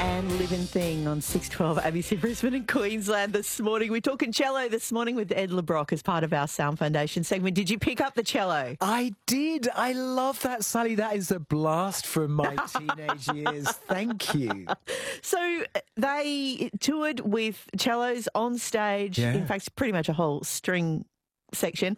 and Living Thing on 612 ABC Brisbane and Queensland this morning. We're talking cello this morning with Ed LeBrock as part of our Sound Foundation segment. Did you pick up the cello? I did. I love that, Sally. That is a blast from my teenage years. Thank you. So they toured with cellos on stage. Yeah. In fact, pretty much a whole string section.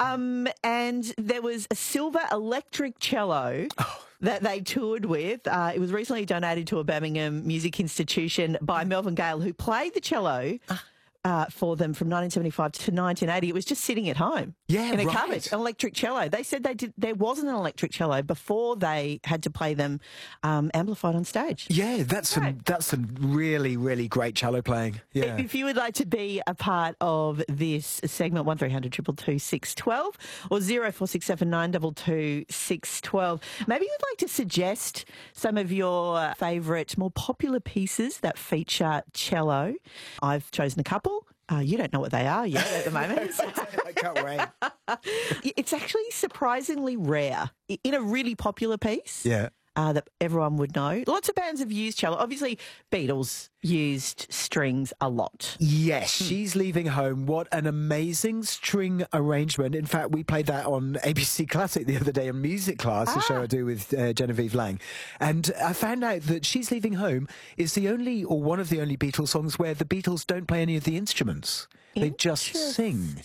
And there was a silver electric cello that they toured with. It was recently donated to a Birmingham music institution by Melvin Gale, who played the cello for them from 1975 to 1980. It was just sitting at home in a cupboard, an electric cello. They said there wasn't an electric cello before they had to play them amplified on stage. Yeah, that's some really, really great cello playing. Yeah. If you would like to be a part of this segment, 1300 222 612 or 0467 922 612. Maybe you'd like to suggest some of your favourite, more popular pieces that feature cello. I've chosen a couple. You don't know what they are yet at the moment. I can't wait. It's actually surprisingly rare in a really popular piece. Yeah. That everyone would know. Lots of bands have used cello. Obviously, Beatles used strings a lot. Yes, She's Leaving Home. What an amazing string arrangement. In fact, we played that on ABC Classic the other day in music class, a show I do with Genevieve Lang. And I found out that She's Leaving Home is the only, or one of the only Beatles songs where the Beatles don't play any of the instruments. They just sing.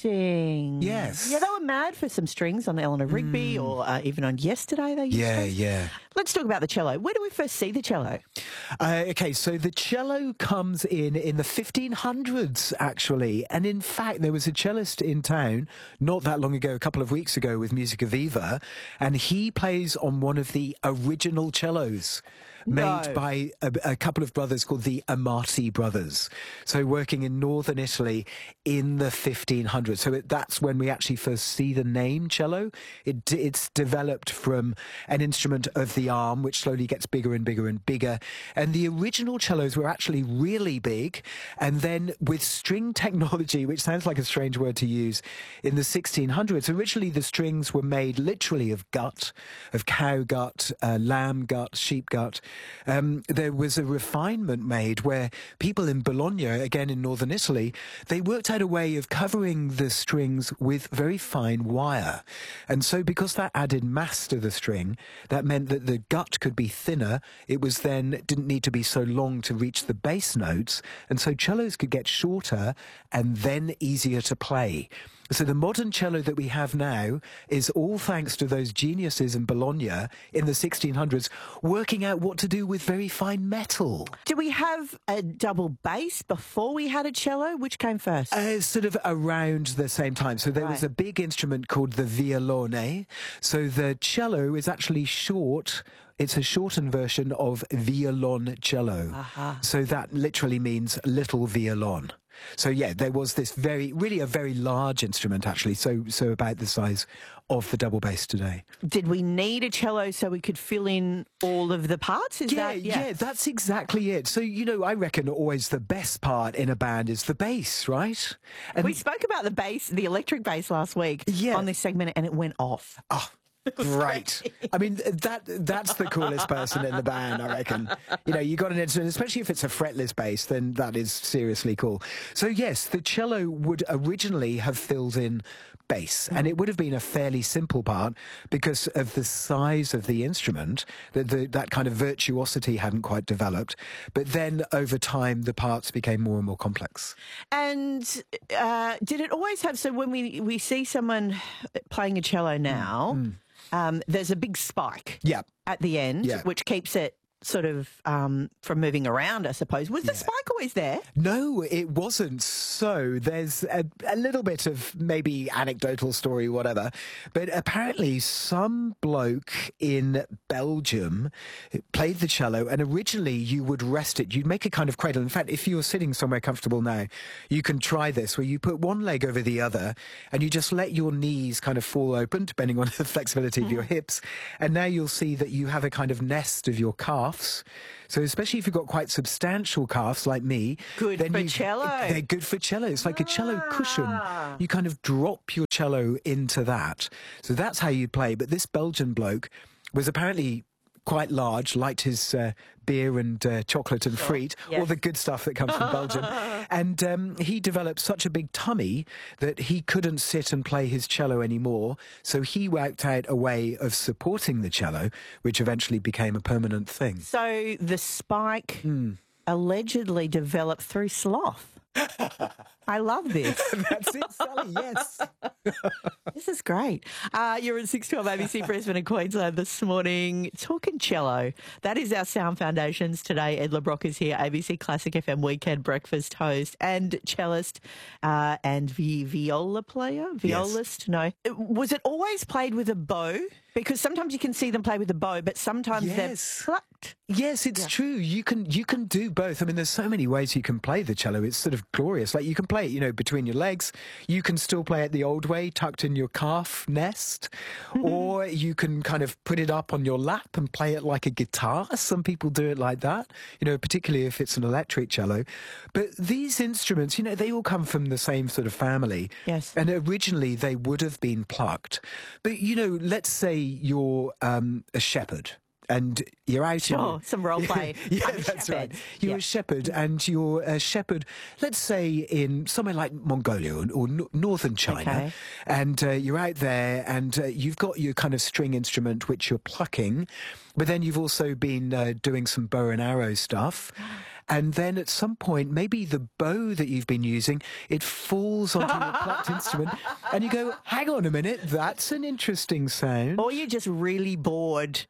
Yes. Yeah, they were mad for some strings on Eleanor Rigby or even on Yesterday they used strings. Yeah. Let's talk about the cello. Where do we first see the cello? Okay, so the cello comes in the 1500s, actually. And in fact, there was a cellist in town not that long ago, a couple of weeks ago, with Musica Viva, and he plays on one of the original cellos made by a couple of brothers called the Amati brothers. So working in northern Italy in the 1500s. So that's when we actually first see the name cello. It's developed from an instrument of the arm, which slowly gets bigger and bigger and bigger. And the original cellos were actually really big. And then with string technology, which sounds like a strange word to use, in the 1600s, originally the strings were made literally of gut, of cow gut, lamb gut, sheep gut. There was a refinement made where people in Bologna, again in northern Italy, they worked out a way of covering the strings with very fine wire. And so because that added mass to the string, that meant that the gut could be thinner. It didn't need to be so long to reach the bass notes. And so cellos could get shorter and then easier to play. So the modern cello that we have now is all thanks to those geniuses in Bologna in the 1600s working out what to do with very fine metal. Do we have a double bass before we had a cello? Which came first? Sort of around the same time. So there was a big instrument called the violone. So the cello is actually short. It's a shortened version of violoncello. So that literally means little violon. So yeah, there was this really a very large instrument actually, so about the size of the double bass today. Did we need a cello so we could fill in all of the parts? Yeah, that's exactly it. So, I reckon always the best part in a band is the bass, right? And we spoke about the bass, the electric bass last week on this segment, and it went off. Oh, great. I mean, that's the coolest person in the band, I reckon. You got an instrument, especially if it's a fretless bass, then that is seriously cool. So yes, the cello would originally have filled in bass, and it would have been a fairly simple part because of the size of the instrument, that kind of virtuosity hadn't quite developed. But then over time, the parts became more and more complex. And did it always have, so when we see someone playing a cello now, there's a big spike at the end, which keeps it sort of from moving around, I suppose. Was the spike always there? No, it wasn't. So there's a little bit of maybe anecdotal story, whatever. But apparently some bloke in Belgium played the cello, and originally you would rest it. You'd make a kind of cradle. In fact, if you're sitting somewhere comfortable now, you can try this, where you put one leg over the other and you just let your knees kind of fall open, depending on the flexibility of your hips. And now you'll see that you have a kind of nest of your calf. So especially if you've got quite substantial calves like me. Good for cello. They're good for cello. It's like a cello cushion. You kind of drop your cello into that. So that's how you play. But this Belgian bloke was apparently quite large, liked his beer and chocolate and frites, all the good stuff that comes from Belgium. And he developed such a big tummy that he couldn't sit and play his cello anymore. So he worked out a way of supporting the cello, which eventually became a permanent thing. So the spike allegedly developed through sloth. I love this. That's it, Sally, yes. This is great. You're at 612 ABC Brisbane and Queensland this morning, talking cello. That is our Sound Foundations today. Ed LeBrock is here, ABC Classic FM weekend breakfast host and cellist and viola player, violist. Yes. No. Was it always played with a bow? Because sometimes you can see them play with a bow, but sometimes they're plucked. Yes, it's true. You can do both. I mean, there's so many ways you can play the cello. It's sort of glorious. Like you can play it, between your legs. You can still play it the old way, tucked in your calf nest, or you can kind of put it up on your lap and play it like a guitar. Some people do it like that, particularly if it's an electric cello. But these instruments, they all come from the same sort of family. Yes. And originally they would have been plucked. But, let's say you're a shepherd. And you're out. Sure, some role play. Yeah, that's right. You're a shepherd, and you're a shepherd, let's say, in somewhere like Mongolia or northern China. And you're out there, and you've got your kind of string instrument, which you're plucking. But then you've also been doing some bow and arrow stuff. And then at some point, maybe the bow that you've been using, it falls onto your plucked instrument, and you go, hang on a minute, that's an interesting sound. Or you're just really bored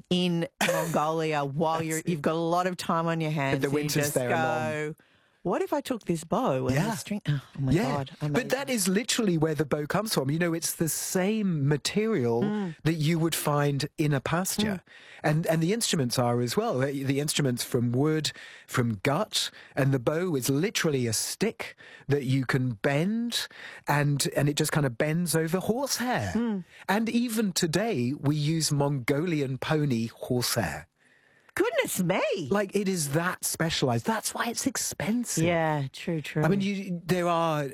in Mongolia while you've got a lot of time on your hands. The winters there are long. What if I took this bow and the string? Oh my God. Amazing. But that is literally where the bow comes from. It's the same material that you would find in a pasture. And the instruments are as well. The instruments from wood, from gut, and the bow is literally a stick that you can bend, and it just kind of bends over horsehair. And even today, we use Mongolian pony horsehair. Goodness me. Like, it is that specialised. That's why it's expensive. Yeah, true. I mean, there are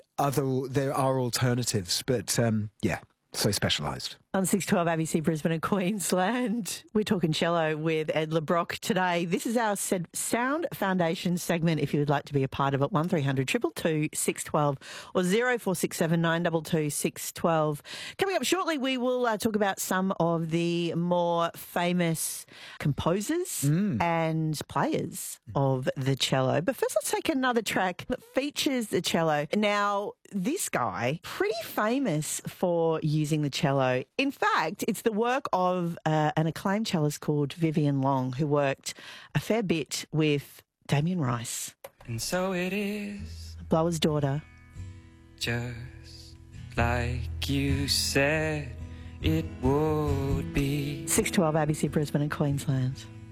alternatives, but so specialised. On 612 ABC Brisbane and Queensland, we're talking cello with Ed LeBrock today. This is our Sound Foundation segment. If you would like to be a part of it, 1300 222 612 or 0467 922 612. Coming up shortly, we will talk about some of the more famous composers and players of the cello. But first, let's take another track that features the cello. Now, this guy, pretty famous for using the cello. In fact, it's the work of an acclaimed cellist called Vivian Long, who worked a fair bit with Damien Rice. And so it is. Blower's Daughter. Just like you said it would be. 612 ABC Brisbane and Queensland.